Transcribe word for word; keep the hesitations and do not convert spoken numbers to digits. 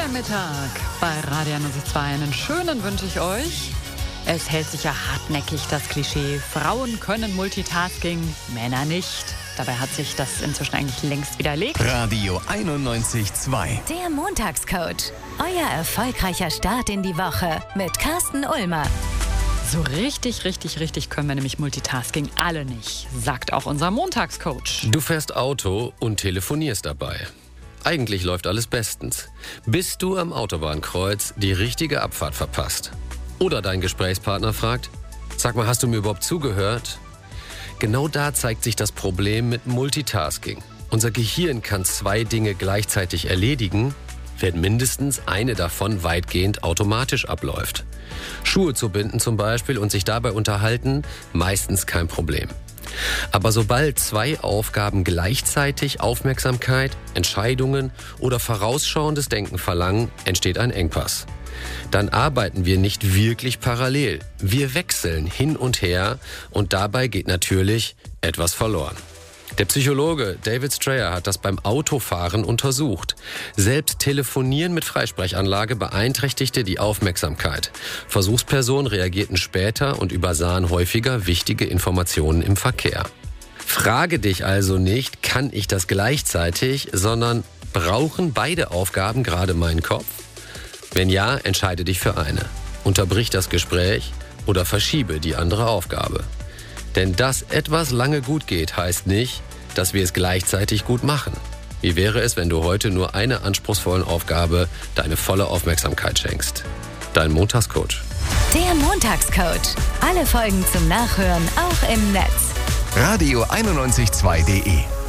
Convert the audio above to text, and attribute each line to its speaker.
Speaker 1: Mittag bei Radio einundneunzig Komma zwei. Einen schönen wünsche ich euch. Es hält sich ja hartnäckig das Klischee, Frauen können Multitasking, Männer nicht. Dabei hat sich das inzwischen eigentlich längst widerlegt.
Speaker 2: Radio einundneunzig Komma zwei.
Speaker 3: Der Montagscoach. Euer erfolgreicher Start in die Woche mit Carsten Ulmer.
Speaker 1: So richtig, richtig, richtig können wir nämlich Multitasking alle nicht, sagt auch unser Montagscoach.
Speaker 4: Du fährst Auto und telefonierst dabei. Eigentlich läuft alles bestens, bis du am Autobahnkreuz die richtige Abfahrt verpasst. Oder dein Gesprächspartner fragt, sag mal, hast du mir überhaupt zugehört? Genau da zeigt sich das Problem mit Multitasking. Unser Gehirn kann zwei Dinge gleichzeitig erledigen, wenn mindestens eine davon weitgehend automatisch abläuft. Schuhe zu binden zum Beispiel und sich dabei unterhalten, meistens kein Problem. Aber sobald zwei Aufgaben gleichzeitig Aufmerksamkeit, Entscheidungen oder vorausschauendes Denken verlangen, entsteht ein Engpass. Dann arbeiten wir nicht wirklich parallel. Wir wechseln hin und her und dabei geht natürlich etwas verloren. Der Psychologe David Strayer hat das beim Autofahren untersucht. Selbst Telefonieren mit Freisprechanlage beeinträchtigte die Aufmerksamkeit. Versuchspersonen reagierten später und übersahen häufiger wichtige Informationen im Verkehr. Frage dich also nicht, kann ich das gleichzeitig, sondern brauchen beide Aufgaben gerade meinen Kopf? Wenn ja, entscheide dich für eine. Unterbrich das Gespräch oder verschiebe die andere Aufgabe. Denn dass etwas lange gut geht, heißt nicht, dass wir es gleichzeitig gut machen. Wie wäre es, wenn du heute nur einer anspruchsvollen Aufgabe deine volle Aufmerksamkeit schenkst? Dein Montagscoach.
Speaker 3: Der Montagscoach. Alle Folgen zum Nachhören auch im Netz.
Speaker 2: Radio einundneunzig Komma zwei punkt de